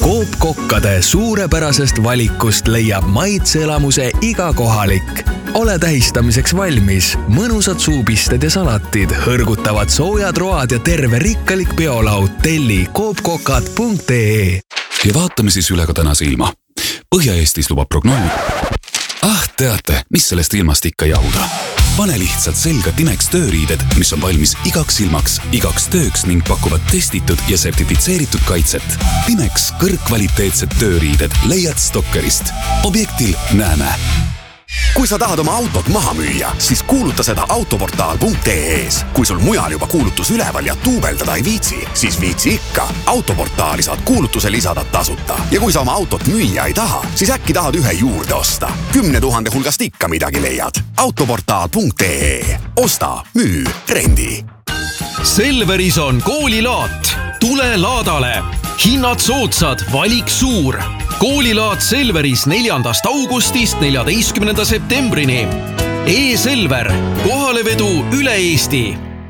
Coop kokkade suurepärasest valikust leiab maitseelamuse iga kohalik. Ole tähistamiseks valmis. Mõnusad suupisted ja salatid, hõrgutavad soojad road ja terve rikkalik peolaud. Telli coopkokad.ee. Ja vaatame siis üle ka tänase ilma. Põhja-Eestis lubab prognoos. Teate, mis sellest ilmast ikka jahuda? Pane lihtsalt selga Timex tööriided, mis on valmis igaks ilmaks, igaks tööks ning pakuvad testitud ja sertifitseeritud kaitset. Timex kõrgkvaliteetsed tööriided leiad Stokkerist. Objektil näeme. Kui sa tahad oma autot maha müüa, siis kuuluta seda autoportaal.ee-s. Kui sul mujal juba kuulutus üleval ja tuubeldada ei viitsi, siis viitsi ikka. Autoportaali saad kuulutuse lisada tasuta. Ja kui sa oma autot müüa ei taha, siis äkki tahad ühe juurde osta. 10 000 hulgast ikka midagi leiad. Autoportaal.ee. Osta, müü, rendi. Selveris on koolilaat. Tule laadale. Hinnad soodsad, valik suur. Koolilaat Selveris 4. augustist 14. septembrini. E-Selver. Kohalevedu üle Eesti.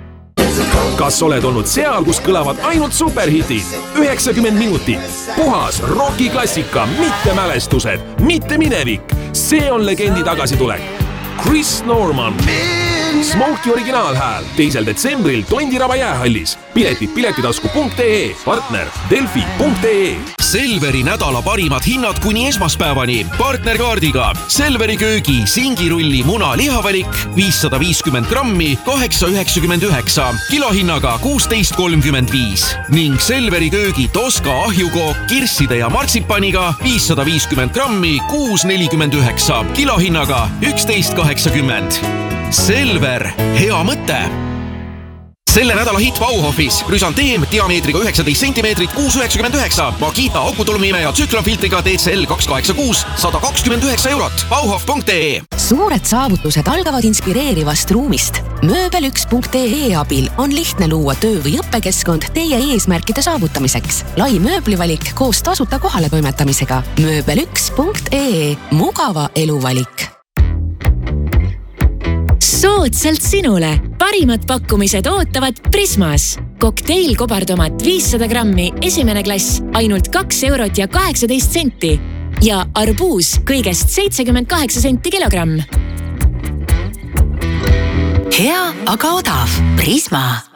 Kas oled olnud seal, kus kõlavad ainult superhitid? 90 minutit. Puhas rockiklassika, mitte mälestused, mitte minevik. See on legendi tagasitulek. Chris Norman. Smokey originaalhääl 2. detsembril Tondiraba jäähallis. Piletid piletitasku.ee, partner delfi.ee. Selveri nädala parimad hinnad kuni esmaspäevani. Partnerkaardiga Selveri köögi singirulli muna lihavalik 550 grammi 8,99, kilohinnaga 16,35 ning Selveri köögi Toska ahjukook kirsside ja martsipaniga 550 grammi 6,49, kilohinnaga 11,80. Selver, hea mõte! Selle nädala hit Bauhofis. Rüsanteem diameetriga 19 cm 6,99. Makita akutulumiime ja tsüklonfiltriga DCL 286 129 €. Bauhof.ee. Suured saavutused algavad inspireerivast ruumist. Mööbel1.ee abil on lihtne luua töö- või õppekeskkond teie eesmärkide saavutamiseks. Lai mööblivalik koos tasuta kohale toimetamisega. Mööbel1.ee. Mugava eluvalik. Soodsalt sinule. Parimad pakkumised ootavad Prismas. Kokteil kobartomat 500 grammi, esimene klass, ainult 2,18 €. Ja arbuus kõigest 78 senti kilogramm. Hea, aga odav. Prisma.